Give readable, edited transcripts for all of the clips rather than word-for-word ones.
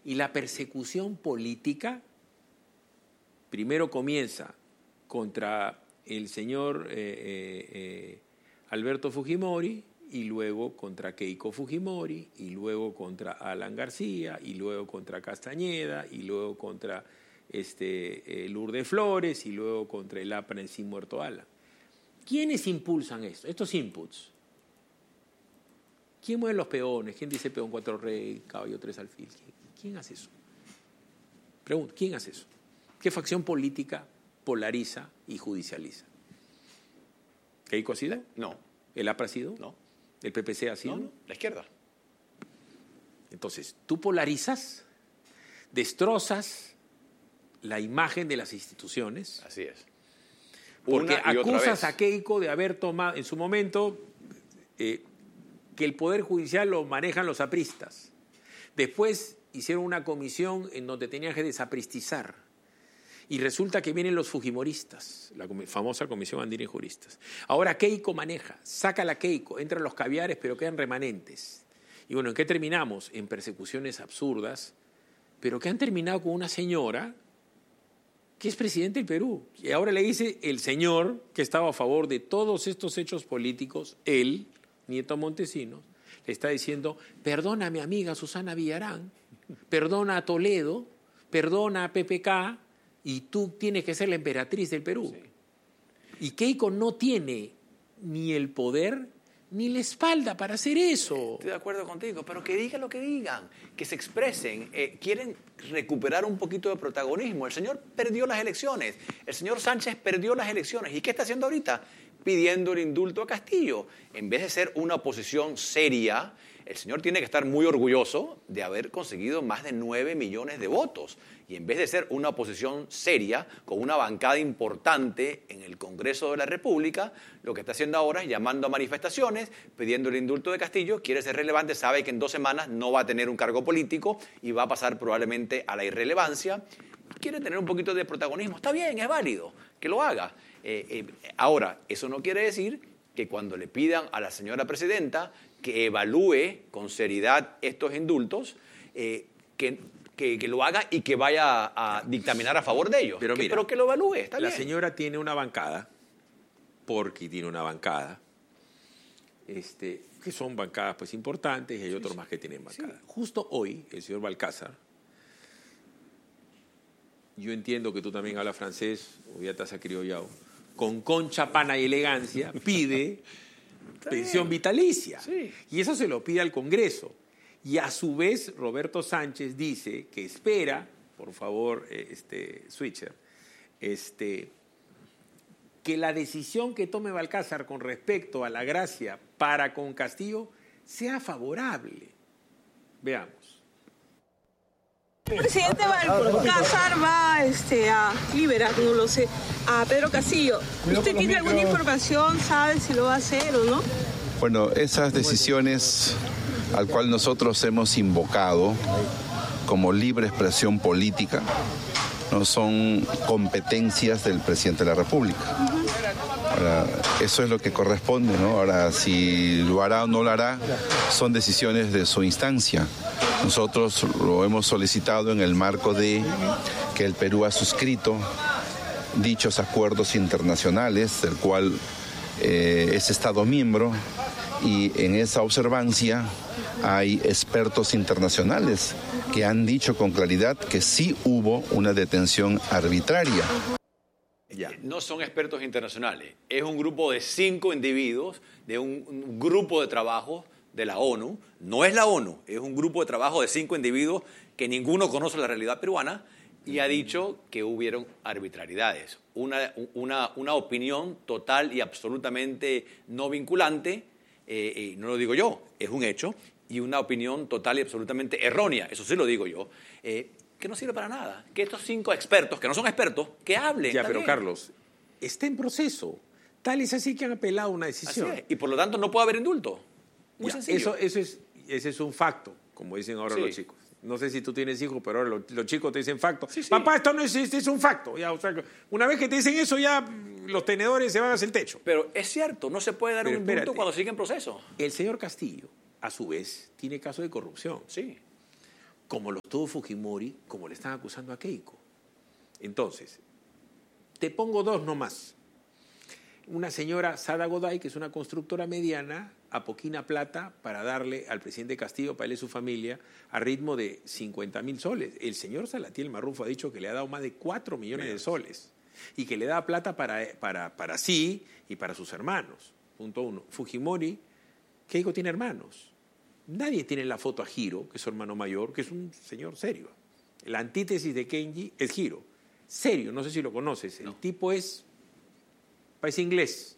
Y la persecución política primero comienza contra el señor Alberto Fujimori, y luego contra Keiko Fujimori, y luego contra Alan García, y luego contra Castañeda, y luego contra Lourdes Flores, y luego contra el APRA en sí muerto Alan. ¿Quiénes impulsan esto? Estos inputs. ¿Quién mueve los peones? ¿Quién dice peón 4 rey, caballo 3 alfil? ¿Quién hace eso? Pregunto, ¿quién hace eso? ¿Qué facción política polariza y judicializa? ¿Keiko ha sido? No. ¿El APRA ha sido? No. ¿El PPC ha sido? No, no. La izquierda. Entonces, tú polarizas, destrozas la imagen de las instituciones. Así es. Porque Una y otra acusas vez a Keiko de haber tomado, en su momento, que el Poder Judicial lo manejan los apristas. Después hicieron una comisión en donde tenían que desapristizar. Y resulta que vienen los fujimoristas, la famosa Comisión Andina y Juristas. Ahora Keiko maneja, saca la Keiko, entran los caviares, pero quedan remanentes. Y bueno, ¿en qué terminamos? En persecuciones absurdas, pero que han terminado con una señora que es presidente del Perú. Y ahora le dice el señor que estaba a favor de todos estos hechos políticos, él, Nieto Montesinos, le está diciendo, perdona a mi amiga Susana Villarán, perdona a Toledo, perdona a PPK, y tú tienes que ser la emperatriz del Perú. Sí. Y Keiko no tiene ni el poder ni la espalda para hacer eso. Estoy de acuerdo contigo, pero que digan lo que digan, que se expresen. Quieren recuperar un poquito de protagonismo. El señor perdió las elecciones. El señor Sánchez perdió las elecciones. ¿Y qué está haciendo ahorita? Pidiendo el indulto a Castillo. En vez de ser una oposición seria, el señor tiene que estar muy orgulloso de haber conseguido más de 9 millones de votos. Y en vez de ser una oposición seria, con una bancada importante en el Congreso de la República, lo que está haciendo ahora es llamando a manifestaciones, pidiendo el indulto de Castillo, quiere ser relevante, sabe que en 2 semanas no va a tener un cargo político y va a pasar probablemente a la irrelevancia. Quiere tener un poquito de protagonismo. Está bien, es válido que lo haga. Ahora, eso no quiere decir que cuando le pidan a la señora presidenta que evalúe con seriedad estos indultos, que lo haga y que vaya a dictaminar a favor de ellos. Pero que lo evalúe, está bien. La señora tiene una bancada, porque tiene una bancada, que son bancadas pues importantes, y hay otros más que tienen bancada. Sí. Justo hoy, el señor Balcázar, yo entiendo que tú también hablas francés, o ya te has acriollado, con concha, pana y elegancia, pide pensión vitalicia. Sí. Y eso se lo pide al Congreso. Y a su vez, Roberto Sánchez dice que espera, por favor, Switcher, que la decisión que tome Balcázar con respecto a la gracia para con Castillo sea favorable. Veamos. El presidente Balcázar va a liberar, no lo sé, a Pedro Castillo. ¿Usted tiene alguna información, sabe si lo va a hacer o no? Bueno, esas decisiones al cual nosotros hemos invocado como libre expresión política no son competencias del presidente de la República. Ahora, eso es lo que corresponde, ¿no? Ahora, si lo hará o no lo hará, son decisiones de su instancia. Nosotros lo hemos solicitado en el marco de que el Perú ha suscrito dichos acuerdos internacionales, del cual es Estado miembro, y en esa observancia hay expertos internacionales que han dicho con claridad que sí hubo una detención arbitraria. No son expertos internacionales, es un grupo de 5 individuos de un grupo de trabajo de la ONU. No es la ONU, es un grupo de trabajo de 5 individuos que ninguno conoce la realidad peruana y ha dicho que hubieron arbitrariedades. Una opinión total y absolutamente no vinculante, no lo digo yo, es un hecho, y una opinión total y absolutamente errónea, eso sí lo digo yo, que no sirve para nada. Que estos 5 expertos, que no son expertos, que hablen. Ya, pero bien. Carlos, está en proceso. Tal es así que han apelado una decisión. Así es. Y por lo tanto no puede haber indulto. Muy sencillo. Ese es un facto, como dicen ahora los chicos. No sé si tú tienes hijos, pero ahora los chicos te dicen facto. Sí, sí. Papá, esto no existe, es un facto. Ya, o sea, una vez que te dicen eso, ya los tenedores se van hacia el techo. Pero es cierto, no se puede dar un indulto cuando sigue en proceso. El señor Castillo, a su vez, tiene caso de corrupción. Sí. como lo tuvo Fujimori, como le están acusando a Keiko. Entonces, te pongo dos nomás. Una señora, Sada Goday, que es una constructora mediana, apoquina plata para darle al presidente Castillo, para él y su familia, a ritmo de 50.000 soles. El señor Salatiel Marrufo ha dicho que le ha dado más de 4 millones de soles y que le da plata para sí y para sus hermanos. Punto uno. Fujimori, Keiko tiene hermanos. Nadie tiene la foto a Hiro, que es su hermano mayor, que es un señor serio. La antítesis de Kenji es Hiro. Serio, no sé si lo conoces. El tipo parece inglés.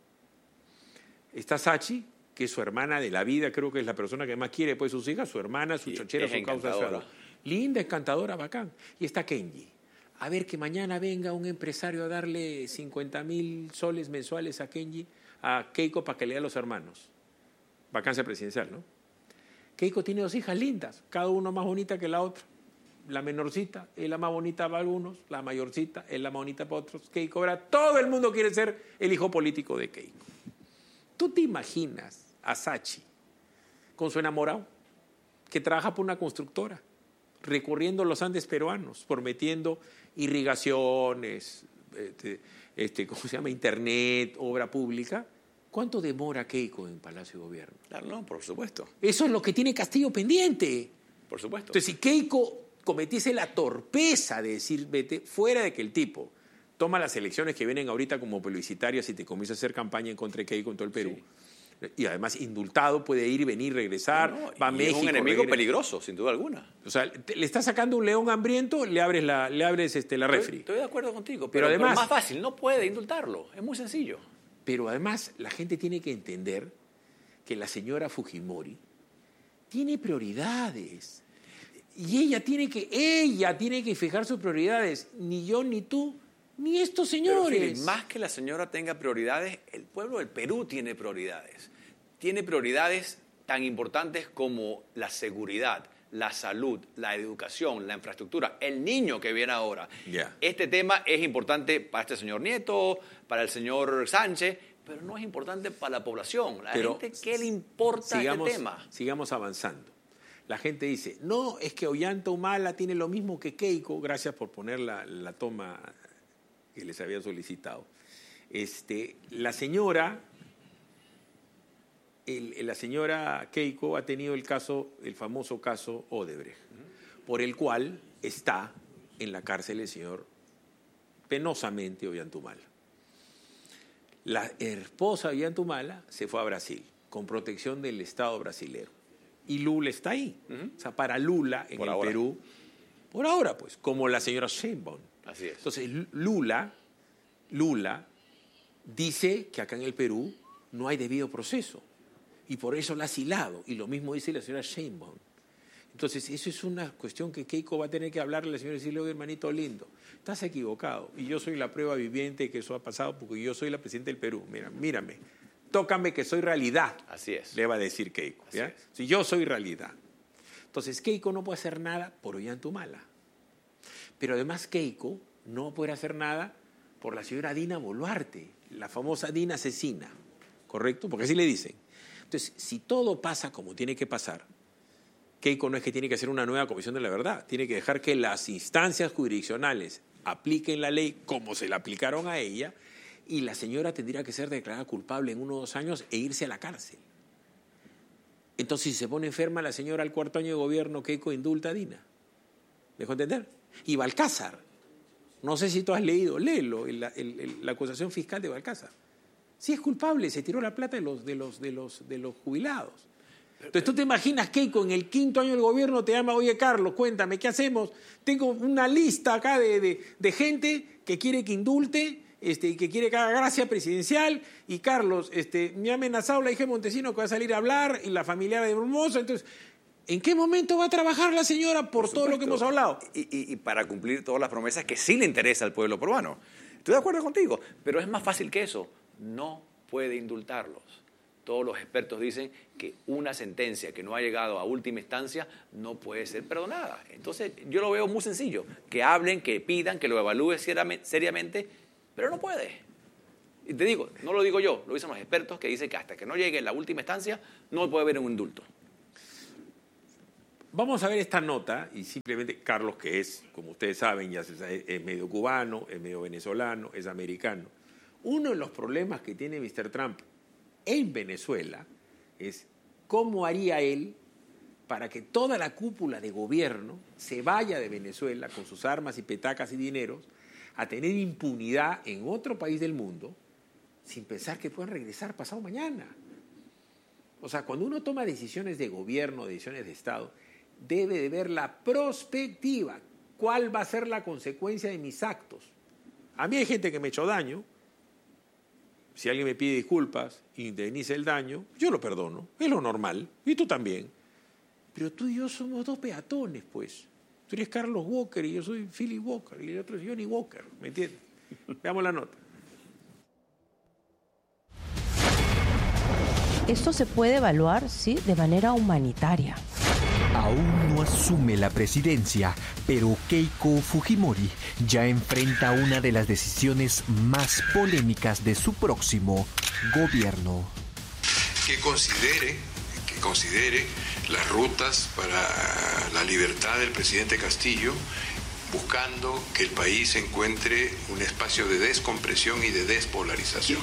Está Sachi, que es su hermana de la vida, creo que es la persona que más quiere después de sus hijas, su hermana, su chochera, su causa. Linda, encantadora, bacán. Y está Kenji. A ver, que mañana venga un empresario a darle 50.000 soles mensuales a Kenji, a Keiko, para que le dé a los hermanos. Vacancia presidencial, ¿no? Keiko tiene 2 hijas lindas, cada una más bonita que la otra. La menorcita es la más bonita para algunos, la mayorcita es la más bonita para otros. Keiko, ahora todo el mundo quiere ser el hijo político de Keiko. ¿Tú te imaginas a Sachi con su enamorado, que trabaja por una constructora, recorriendo los Andes peruanos, prometiendo irrigaciones, ¿cómo se llama? Internet, obra pública? ¿Cuánto demora Keiko en Palacio de Gobierno? Claro, no, por supuesto. Eso es lo que tiene Castillo pendiente. Por supuesto. Entonces, si Keiko cometiese la torpeza de decir vete, fuera de que el tipo toma las elecciones que vienen ahorita como publicitarias y te comienza a hacer campaña en contra de Keiko en todo el Perú, y además indultado, puede ir, venir, regresar, va a México. Es un enemigo peligroso, sin duda alguna. O sea, le estás sacando un león hambriento, le abres la refri. Estoy de acuerdo contigo, pero además, es más fácil, no puede indultarlo, es muy sencillo. Pero además la gente tiene que entender que la señora Fujimori tiene prioridades. Y ella tiene que fijar sus prioridades. Ni yo, ni tú, ni estos señores. Pero, Philip, más que la señora tenga prioridades, el pueblo del Perú tiene prioridades. Tiene prioridades tan importantes como la seguridad, la salud, la educación, la infraestructura, el niño que viene ahora. Yeah. Este tema es importante para este señor Nieto, para el señor Sánchez, pero no es importante para la población. La gente, ¿qué le importa este tema? Sigamos avanzando. La gente dice, no, es que Ollanta Humala tiene lo mismo que Keiko, gracias por poner la toma que les había solicitado. La señora Keiko ha tenido el famoso caso Odebrecht, por el cual está en la cárcel el señor penosamente Ollanta Humala. La esposa de Ollanta Humala se fue a Brasil con protección del Estado brasilero. Y Lula está ahí. O sea, para Lula en el Perú, por ahora, pues, como la señora Sheinbaum. Así es. Entonces, Lula dice que acá en el Perú no hay debido proceso. Y por eso la ha asilado. Y lo mismo dice la señora Sheinbaum. Entonces, eso es una cuestión que Keiko va a tener que hablarle a la señora y decirle, oye, hermanito lindo, estás equivocado. Y yo soy la prueba viviente que eso ha pasado porque yo soy la presidenta del Perú. Mírame. Tócame que soy realidad. Así es. Le va a decir Keiko. ¿Ya? Si yo soy realidad. Entonces, Keiko no puede hacer nada por Ollanta Humala. Pero además Keiko no va a poder hacer nada por la señora Dina Boluarte, la famosa Dina asesina. ¿Correcto? Porque así le dicen. Entonces, si todo pasa como tiene que pasar, Keiko no es que tiene que hacer una nueva comisión de la verdad. Tiene que dejar que las instancias jurisdiccionales apliquen la ley como se la aplicaron a ella, y la señora tendría que ser declarada culpable en 1 o 2 años e irse a la cárcel. Entonces, si se pone enferma la señora al 4º año de gobierno, Keiko indulta a Dina. ¿Me dejó entender? Y Balcázar. No sé si tú has leído, léelo, la acusación fiscal de Balcázar. Sí es culpable, se tiró la plata de los jubilados. Entonces, tú te imaginas, Keiko, en el 5º año del gobierno te llama, oye, Carlos, cuéntame, ¿qué hacemos? Tengo una lista acá de gente que quiere que indulte, que quiere que haga gracia presidencial, y Carlos, me ha amenazado la hija de Montesinos que va a salir a hablar, y la familiar de Brumoso. Entonces, ¿en qué momento va a trabajar la señora por todo lo que hemos hablado? Y para cumplir todas las promesas que sí le interesa al pueblo peruano. Estoy de acuerdo contigo, pero es más fácil que eso. No puede indultarlos. Todos los expertos dicen que una sentencia que no ha llegado a última instancia no puede ser perdonada. Entonces, yo lo veo muy sencillo. Que hablen, que pidan, que lo evalúen seriamente, pero no puede. Y te digo, no lo digo yo, lo dicen los expertos que dicen que hasta que no llegue la última instancia no puede haber un indulto. Vamos a ver esta nota y simplemente Carlos, que es, como ustedes saben, ya es medio cubano, es medio venezolano, es americano. Uno de los problemas que tiene Mr. Trump en Venezuela es cómo haría él para que toda la cúpula de gobierno se vaya de Venezuela con sus armas y petacas y dineros a tener impunidad en otro país del mundo sin pensar que puedan regresar pasado mañana. O sea, cuando uno toma decisiones de gobierno, decisiones de Estado, debe de ver la prospectiva. ¿Cuál va a ser la consecuencia de mis actos? A mí hay gente que me ha hecho daño. Si alguien me pide disculpas, indemniza el daño, yo lo perdono. Es lo normal. Y tú también. Pero tú y yo somos dos peatones, pues. Tú eres Carlos Walker y yo soy Philip Walker. Y el otro es Johnny Walker. ¿Me entiendes? Veamos la nota. Esto se puede evaluar, sí, de manera humanitaria. Aún no asume la presidencia, pero Keiko Fujimori ya enfrenta una de las decisiones más polémicas de su próximo gobierno. Que considere las rutas para la libertad del presidente Castillo, buscando que el país encuentre un espacio de descompresión y de despolarización.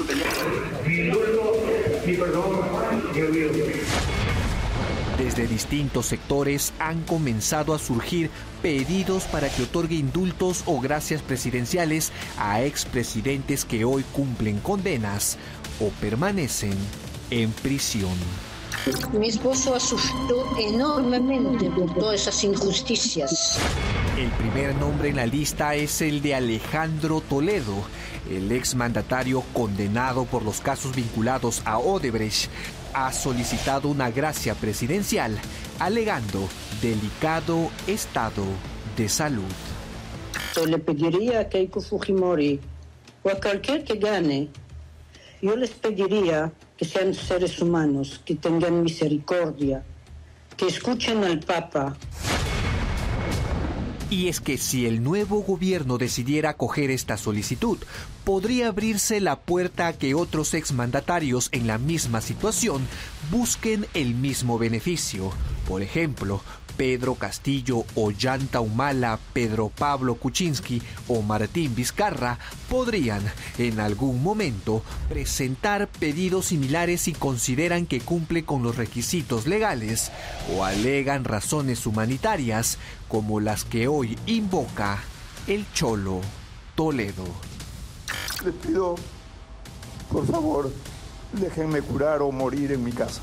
Desde distintos sectores han comenzado a surgir pedidos para que otorgue indultos o gracias presidenciales a expresidentes que hoy cumplen condenas o permanecen en prisión. Mi esposo ha sufrido enormemente por todas esas injusticias. El primer nombre en la lista es el de Alejandro Toledo, el exmandatario condenado por los casos vinculados a Odebrecht. Ha solicitado una gracia presidencial, alegando delicado estado de salud. Yo le pediría a Keiko Fujimori o a cualquier que gane, yo les pediría que sean seres humanos, que tengan misericordia, que escuchen al Papa. Y es que si el nuevo gobierno decidiera acoger esta solicitud, podría abrirse la puerta a que otros exmandatarios en la misma situación busquen el mismo beneficio. Por ejemplo, Pedro Castillo, Ollanta Humala, Pedro Pablo Kuczynski o Martín Vizcarra podrían, en algún momento, presentar pedidos similares si consideran que cumple con los requisitos legales o alegan razones humanitarias como las que hoy invoca el Cholo Toledo. Les pido, por favor, déjenme curar o morir en mi casa.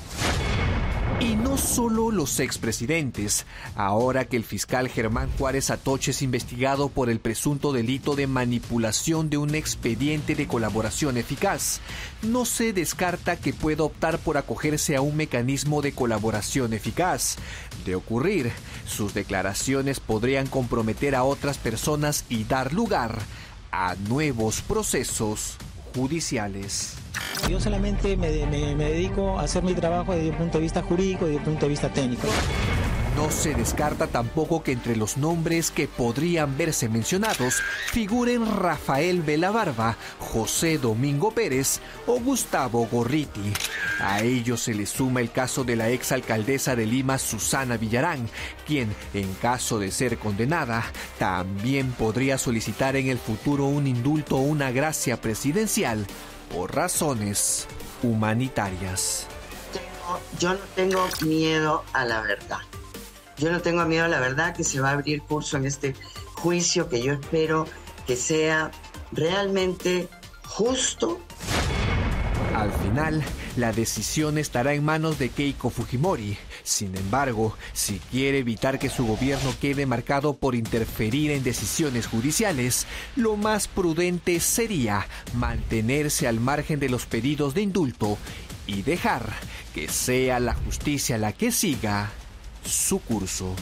Y no solo los expresidentes. Ahora que el fiscal Germán Juárez Atoche es investigado por el presunto delito de manipulación de un expediente de colaboración eficaz, no se descarta que pueda optar por acogerse a un mecanismo de colaboración eficaz. De ocurrir, sus declaraciones podrían comprometer a otras personas y dar lugar a nuevos procesos judiciales. Yo solamente me dedico a hacer mi trabajo desde un punto de vista jurídico y desde un punto de vista técnico. No se descarta tampoco que entre los nombres que podrían verse mencionados figuren Rafael Velabarba, José Domingo Pérez o Gustavo Gorriti. A ellos se le suma el caso de la exalcaldesa de Lima, Susana Villarán, quien, en caso de ser condenada, también podría solicitar en el futuro un indulto o una gracia presidencial por razones humanitarias. Yo no tengo miedo a la verdad. Yo no tengo miedo a la verdad que se va a abrir curso en este juicio que yo espero que sea realmente justo. Al final, la decisión estará en manos de Keiko Fujimori. Sin embargo, si quiere evitar que su gobierno quede marcado por interferir en decisiones judiciales, lo más prudente sería mantenerse al margen de los pedidos de indulto y dejar que sea la justicia la que siga su curso.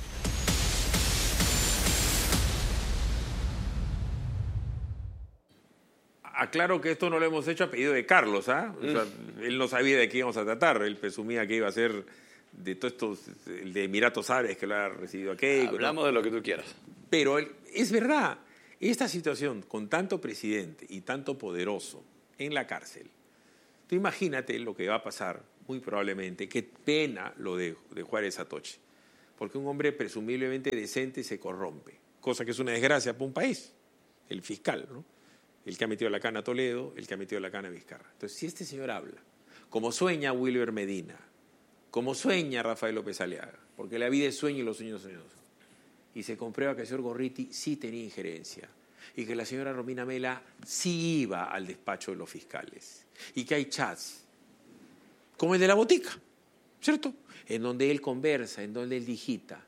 Aclaro que esto no lo hemos hecho a pedido de Carlos, ¿ah? O sea, él no sabía de qué íbamos a tratar, él presumía que iba a ser de todos estos, el de Emiratos Árabes que lo ha recibido a Keiko. Hablamos de lo que tú quieras. Pero es verdad, esta situación con tanto presidente y tanto poderoso en la cárcel, tú imagínate lo que va a pasar, muy probablemente, qué pena lo de Juárez Atoche. porque un hombre presumiblemente decente se corrompe, cosa que es una desgracia para un país, el fiscal, ¿no? El que ha metido la cana a Toledo, el que ha metido la cana a Vizcarra. Entonces, si este señor habla, como sueña Wilber Medina, como sueña Rafael López Aliaga, porque la vida es sueño y los sueños son sueños, y se comprueba que el señor Gorriti sí tenía injerencia, y que la señora Romina Mela sí iba al despacho de los fiscales, y que hay chats, como el de la botica, ¿cierto? En donde él conversa, en donde él digita.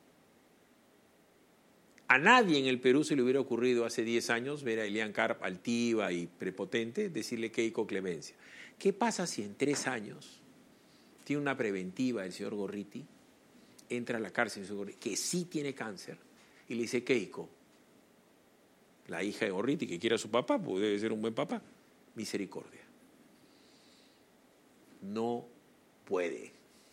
A nadie en el Perú se le hubiera ocurrido hace 10 años ver a Elian Karp altiva y prepotente decirle Keiko clemencia. ¿Qué pasa si en 3 años tiene una preventiva el señor Gorriti, entra a la cárcel el señor Gorriti, que sí tiene cáncer, y le dice Keiko, la hija de Gorriti, que quiere a su papá, pues debe ser un buen papá, misericordia? No puede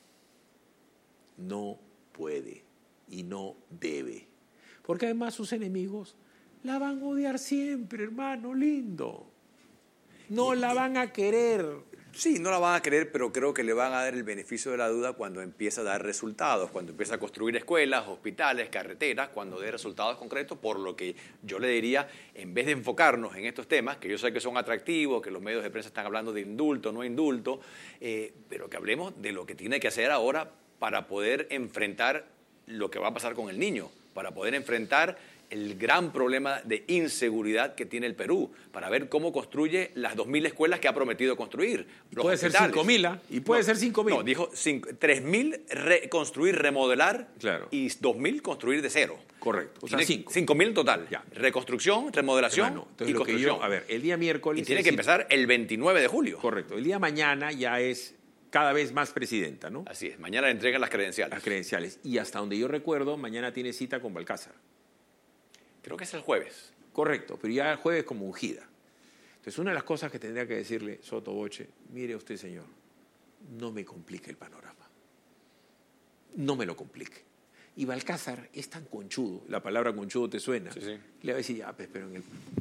y no debe. Porque además sus enemigos la van a odiar siempre, hermano lindo. No la van a querer. Sí, no la van a querer, pero creo que le van a dar el beneficio de la duda cuando empieza a dar resultados, cuando empieza a construir escuelas, hospitales, carreteras, cuando dé resultados concretos, por lo que yo le diría, en vez de enfocarnos en estos temas, que yo sé que son atractivos, que los medios de prensa están hablando de indulto, no indulto, pero que hablemos de lo que tiene que hacer ahora para poder enfrentar lo que va a pasar con el niño, para poder enfrentar el gran problema de inseguridad que tiene el Perú, para ver cómo construye las 2.000 escuelas que ha prometido construir. Puede ser 5.000, y puede ser 5.000. No, dijo 3.000 reconstruir, remodelar, claro, y 2.000 construir de cero. Correcto. O sea, 5.000 en total. Ya. Reconstrucción, remodelación entonces, y lo construcción. Que yo, a ver, el día miércoles... Y tiene que empezar el 29 de julio. Correcto. El día mañana ya es cada vez más presidenta, ¿no? Así es. Mañana le entregan las credenciales. Las credenciales. Y hasta donde yo recuerdo, mañana tiene cita con Balcázar. Creo que es el jueves. Correcto, pero ya el jueves como ungida. Entonces, una de las cosas que tendría que decirle Soto Voce, mire usted, señor, no me complique el panorama. No me lo complique. Y Balcázar es tan conchudo, la palabra conchudo te suena. Sí, sí. Le va a decir, ya, pues, pero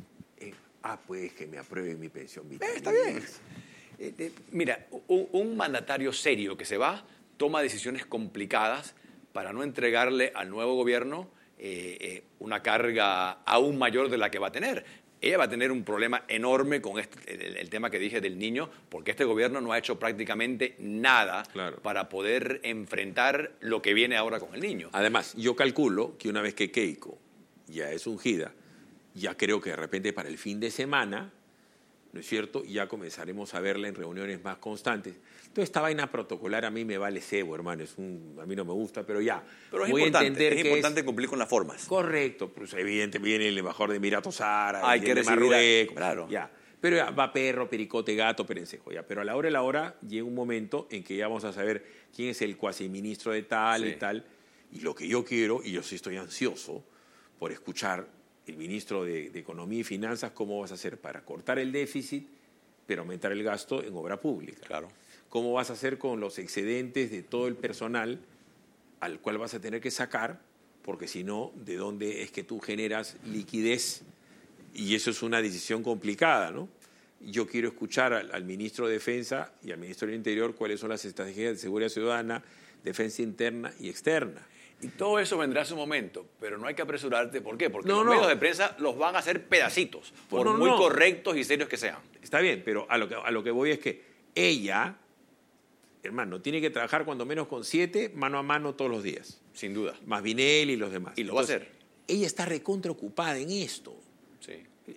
pues que me aprueben mi pensión vital. Está bien. Mira, un mandatario serio que se va toma decisiones complicadas para no entregarle al nuevo gobierno una carga aún mayor de la que va a tener. Ella va a tener un problema enorme con el tema que dije del niño, porque este gobierno no ha hecho prácticamente nada para poder enfrentar lo que viene ahora con el niño. Además, yo calculo que una vez que Keiko ya es ungida, ya creo que de repente para el fin de semana, ¿no es cierto?, ya comenzaremos a verla en reuniones más constantes. Entonces, esta vaina protocolar a mí me vale cebo, hermano. A mí no me gusta, pero ya. Pero es voy importante, a entender es importante cumplir con las formas. Correcto. Pues evidentemente viene el embajador de Emiratos Árabes, hay que de Marruecos. Claro. Ya. Pero ya, va perro, pericote, gato, perencejo. Ya. Pero a la hora de la hora llega un momento en que ya vamos a saber quién es el cuasiministro de tal y tal. Y lo que yo quiero, y yo sí estoy ansioso por escuchar el ministro de Economía y Finanzas, cómo vas a hacer para cortar el déficit, pero aumentar el gasto en obra pública. Claro. ¿Cómo vas a hacer con los excedentes de todo el personal al cual vas a tener que sacar? Porque si no, ¿de dónde es que tú generas liquidez? Y eso es una decisión complicada, ¿no? Yo quiero escuchar al ministro de Defensa y al ministro del Interior cuáles son las estrategias de seguridad ciudadana, defensa interna y externa. Y todo eso vendrá a su momento, pero no hay que apresurarte. ¿Por qué? Porque los medios de prensa los van a hacer pedacitos, por muy correctos y serios que sean. Está bien, pero a lo que voy es que ella, hermano, tiene que trabajar cuando menos con 7 mano a mano todos los días. Sin duda. Más Vinel y los demás. Y lo va a hacer. Ella está recontra ocupada en esto. Sí.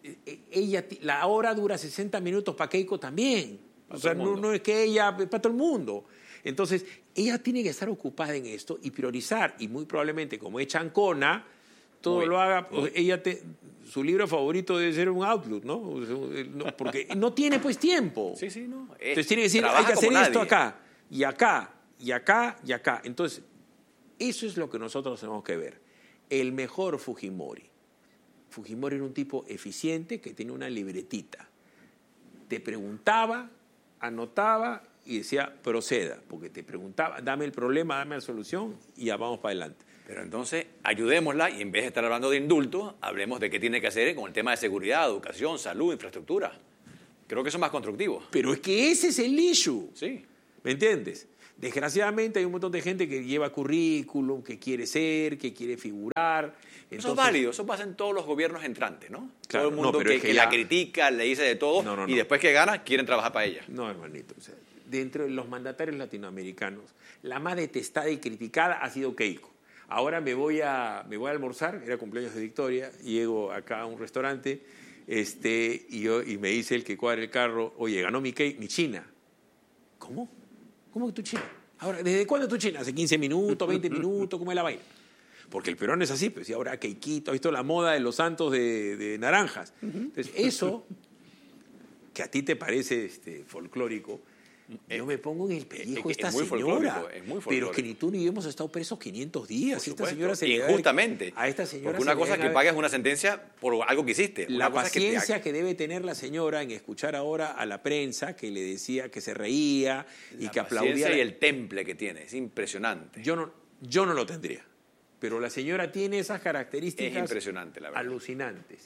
La hora dura 60 minutos para Keiko también. O sea, no es que ella, para todo el mundo. Entonces, ella tiene que estar ocupada en esto y priorizar. Y muy probablemente, como es chancona, todo lo haga. Su libro favorito debe ser un Outlook, ¿no? Porque no tiene pues tiempo. Sí, no. Entonces tiene que decir, hay que hacer esto acá, y acá, y acá, y acá. Entonces, eso es lo que nosotros tenemos que ver. El mejor Fujimori. Fujimori era un tipo eficiente que tenía una libretita. Te preguntaba, anotaba y decía, proceda. Porque te preguntaba, dame el problema, dame la solución y ya vamos para adelante. Pero entonces, ayudémosla y en vez de estar hablando de indulto, hablemos de qué tiene que hacer con el tema de seguridad, educación, salud, infraestructura. Creo que eso es más constructivo. Pero es que ese es el issue. Sí. ¿Me entiendes? Desgraciadamente hay un montón de gente que lleva currículum, que quiere ser, que quiere figurar. Entonces, eso es válido, eso pasa en todos los gobiernos entrantes, ¿no? Claro, todo el mundo que la critica, le dice de todo, y después que gana, quieren trabajar para ella. No, hermanito. O sea, dentro de los mandatarios latinoamericanos, la más detestada y criticada ha sido Keiko. Ahora me voy a almorzar, era cumpleaños de Victoria, llego acá a un restaurante y me dice el que cuadra el carro, oye, ganó mi China. ¿Cómo? ¿Cómo que tu China? Ahora, ¿desde cuándo tu China? ¿Hace 15 minutos, 20 minutos? ¿Cómo es la vaina? Porque el peruano es así, pues, y ahora Keikito, ha visto la moda de los santos de naranjas. Entonces, eso, que a ti te parece folclórico, yo me pongo en el pellejo de esta señora. Es muy folclórico. Pero es que ni tú ni yo hemos estado presos 500 días. Esta señora se injustamente. A esta señora porque una cosa es que pagas una sentencia por algo que hiciste. La paciencia que debe tener la señora en escuchar ahora a la prensa que le decía que se reía y que aplaudía. Y el temple que tiene, es impresionante. Yo no lo tendría. Pero la señora tiene esas características. Es impresionante, la verdad. Alucinantes.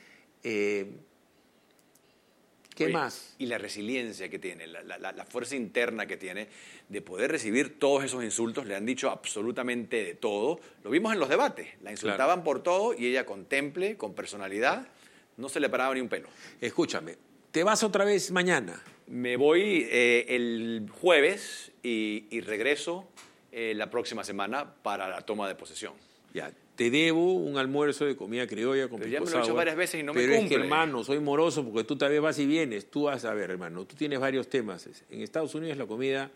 ¿Qué Oye, más? Y la resiliencia que tiene, la fuerza interna que tiene de poder recibir todos esos insultos. Le han dicho absolutamente de todo. Lo vimos en los debates. La insultaban por todo y ella con temple, con personalidad, no se le paraba ni un pelo. Escúchame, ¿te vas otra vez mañana? Me voy el jueves y regreso la próxima semana para la toma de posesión. Ya, te debo un almuerzo de comida criolla con Pero pisco ya me lo he hecho sour, varias veces y no me pero cumple. es que, hermano, soy moroso porque tú también vas y vienes. Tú vas a ver, hermano, tú tienes varios temas. En Estados Unidos la comida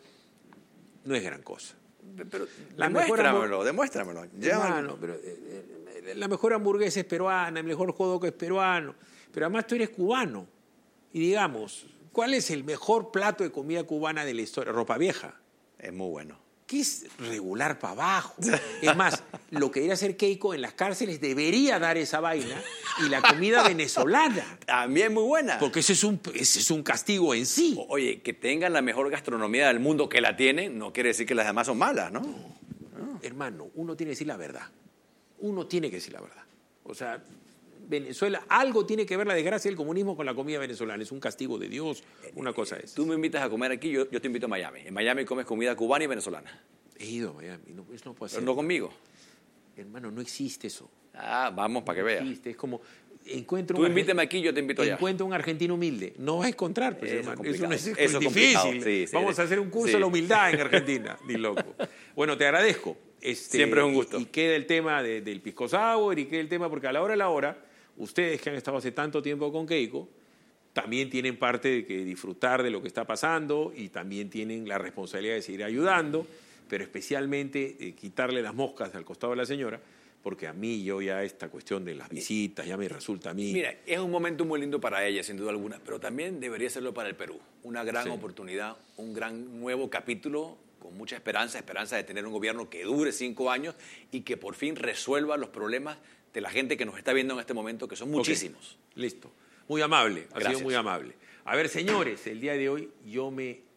no es gran cosa. Pero demuéstramelo. Hermano, pero la mejor hamburguesa es peruana, el mejor hot dog es peruano. Pero además tú eres cubano. Y digamos, ¿cuál es el mejor plato de comida cubana de la historia? Ropa vieja. Es muy bueno. Que es regular para abajo. Es más, lo que debería hacer Keiko en las cárceles debería dar esa vaina y la comida venezolana. También muy buena. Porque ese es un castigo en sí. Oye, que tengan la mejor gastronomía del mundo, que la tienen, no quiere decir que las demás son malas, ¿no? No. Hermano, uno tiene que decir la verdad. Uno tiene que decir la verdad. O sea, Venezuela, algo tiene que ver la desgracia del comunismo con la comida venezolana. Es un castigo de Dios, una cosa es. Tú me invitas a comer aquí, yo te invito a Miami. En Miami comes comida cubana y venezolana. He ido a Miami, eso no puede ser. Pero no conmigo. Hermano, no existe eso. Ah, vamos, para que veas. No existe, es como... Tú invíteme aquí, yo te invito allá. Encuentra un argentino humilde. No vas a encontrar, pues, hermano. Eso es difícil. Sí, vamos a hacer un curso de la humildad en Argentina, ni loco. Bueno, te agradezco. Siempre es un gusto. Y queda el tema del pisco sour y queda el tema, porque a la hora, ustedes que han estado hace tanto tiempo con Keiko, también tienen parte de que disfrutar de lo que está pasando y también tienen la responsabilidad de seguir ayudando, pero especialmente quitarle las moscas al costado de la señora, porque a mí ya esta cuestión de las visitas ya me resulta a mí... Mira, es un momento muy lindo para ella, sin duda alguna, pero también debería serlo para el Perú. Una gran oportunidad, un gran nuevo capítulo con mucha esperanza de tener un gobierno que dure 5 años y que por fin resuelva los problemas de la gente que nos está viendo en este momento, que son muchísimos. Okay. Listo. Muy amable, Gracias. Ha sido muy amable. A ver, señores, el día de hoy yo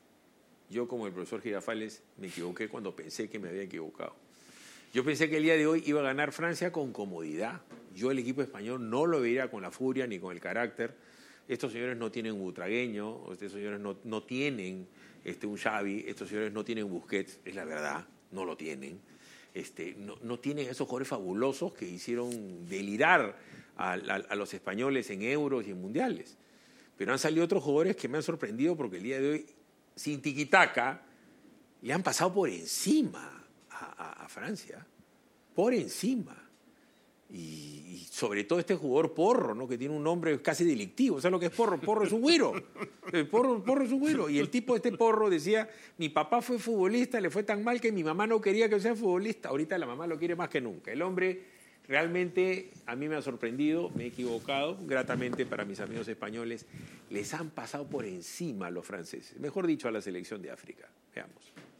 como el profesor Girafales me equivoqué cuando pensé que me había equivocado. Yo pensé que el día de hoy iba a ganar Francia con comodidad. Yo el equipo español no lo vería con la furia ni con el carácter. Estos señores no tienen un butragueño, estos señores no tienen un Xavi, estos señores no tienen Busquets, es la verdad, no lo tienen. No tienen esos jugadores fabulosos que hicieron delirar a los españoles en euros y en mundiales. Pero han salido otros jugadores que me han sorprendido porque el día de hoy, sin tiquitaca, le han pasado por encima a Francia. Por encima. Y sobre todo este jugador Porro, ¿no? Que tiene un nombre casi delictivo. ¿Sabes lo que es Porro? Porro es un güiro. Porro es un güiro. Y el tipo Porro decía, mi papá fue futbolista, le fue tan mal que mi mamá no quería que sea futbolista. Ahorita la mamá lo quiere más que nunca. El hombre realmente a mí me ha sorprendido, me he equivocado, gratamente para mis amigos españoles. Les han pasado por encima a los franceses. Mejor dicho, a la selección de África. Veamos.